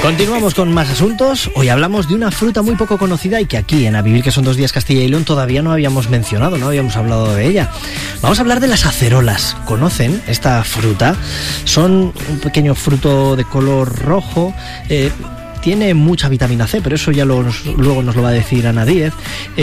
Continuamos con más asuntos. Hoy hablamos de una fruta muy poco conocida y que aquí en A Vivir que son 2 días Castilla y León todavía no habíamos mencionado, no habíamos hablado de ella. Vamos a hablar de las acerolas. ¿Conocen esta fruta? Son un pequeño fruto de color rojo. Tiene mucha vitamina C, pero eso ya luego nos lo va a decir Ana Díez.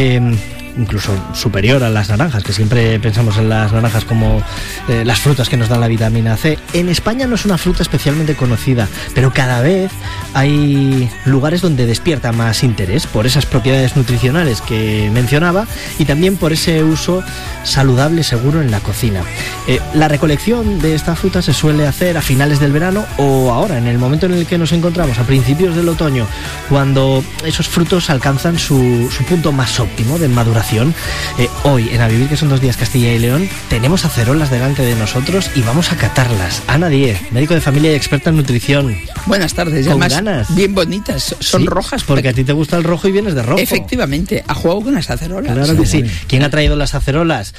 Incluso superior a las naranjas, que siempre pensamos en las naranjas como las frutas que nos dan la vitamina C. En España no es una fruta especialmente conocida, pero cada vez hay lugares donde despierta más interés por esas propiedades nutricionales que mencionaba y también por ese uso saludable seguro en la cocina. La recolección de esta fruta se suele hacer a finales del verano o ahora, en el momento en el que nos encontramos, a principios del otoño, cuando esos frutos alcanzan su punto más óptimo de maduración. Hoy en A Vivir que son 2 días Castilla y León tenemos acerolas delante de nosotros y vamos a catarlas. Ana Díez, médico de familia y experta en nutrición. Buenas tardes. Con además, ganas. Bien bonitas, son rojas. Porque a ti te gusta el rojo y vienes de rojo. Efectivamente, a juego con las acerolas. Claro que sí. ¿Quién ha traído las acerolas?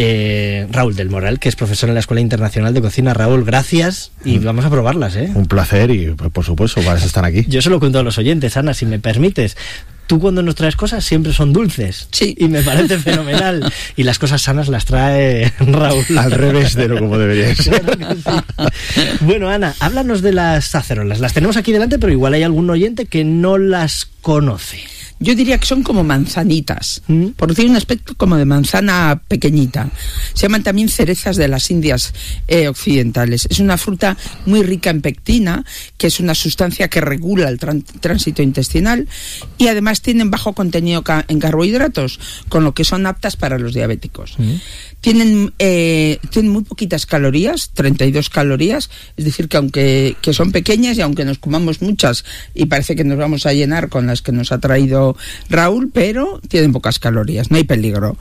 Raúl del Moral, que es profesor en la Escuela Internacional de Cocina. Raúl, gracias y vamos a probarlas, ¿eh? Un placer y por supuesto, para eso están aquí. Yo se lo cuento a los oyentes, Ana, si me permites. Tú cuando nos traes cosas siempre son dulces. Sí. Y me parece fenomenal. Y las cosas sanas las trae Raúl. Al revés de lo como debería ser. Claro que sí. Bueno, Ana, háblanos de las acerolas. Las tenemos aquí delante, pero igual hay algún oyente que no las conoce. Yo diría que son como manzanitas, porque tienen un aspecto como de manzana pequeñita. Se llaman también cerezas de las Indias occidentales. Es una fruta muy rica en pectina, que es una sustancia que regula el tránsito intestinal, y además tienen bajo contenido en carbohidratos, con lo que son aptas para los diabéticos. Tienen muy poquitas calorías, 32 calorías, es decir, que aunque son pequeñas y aunque nos comamos muchas y parece que nos vamos a llenar con las que nos ha traído Raúl, pero tienen pocas calorías, no hay peligro.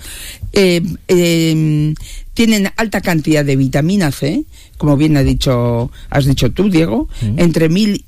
Tienen alta cantidad de vitamina C, como bien has dicho tú, Diego, entre 1.000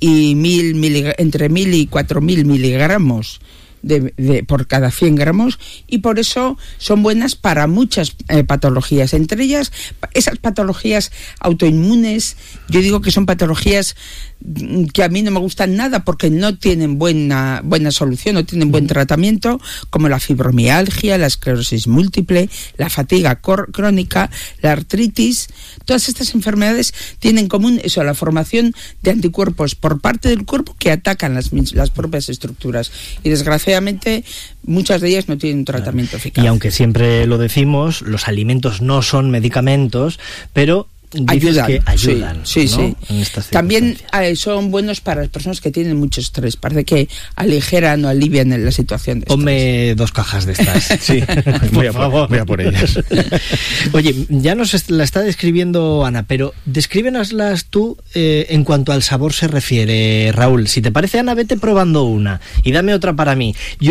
y 4.000 miligramos por cada 100 gramos, y por eso son buenas para muchas patologías, entre ellas esas patologías autoinmunes. Yo digo que son patologías que a mí no me gustan nada porque no tienen buena solución, no tienen buen tratamiento, como la fibromialgia, la esclerosis múltiple, la fatiga crónica, la artritis. Todas estas enfermedades tienen en común eso, la formación de anticuerpos por parte del cuerpo que atacan las propias estructuras, y desgraciadamente muchas de ellas no tienen un tratamiento eficaz. Y aunque siempre lo decimos, los alimentos no son medicamentos, pero ayudan, sí. ¿no? También son buenos para las personas que tienen mucho estrés. Parece que aligeran o alivian la situación de estrés. Ponme 2 cajas de estas. Sí, voy a por ellas. Oye, ya nos la está describiendo Ana, pero descríbenoslas tú en cuanto al sabor se refiere, Raúl. Si te parece, Ana, vete probando una y dame otra para mí.